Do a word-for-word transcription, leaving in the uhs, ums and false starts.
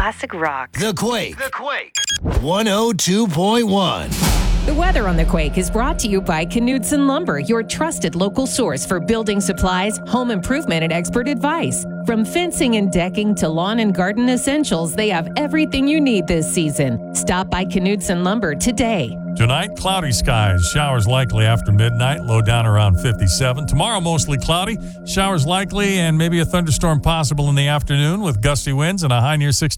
classic rock. The Quake. The Quake. one oh two point one. The weather on The Quake is brought to you by Knudsen Lumber, your trusted local source for building supplies, home improvement, and expert advice. From fencing and decking to lawn and garden essentials, they have everything you need this season. Stop by Knudsen Lumber today. Tonight, cloudy skies. Showers likely after midnight. Low down around fifty-seven. Tomorrow, mostly cloudy. Showers likely and maybe a thunderstorm possible in the afternoon with gusty winds and a high near sixty.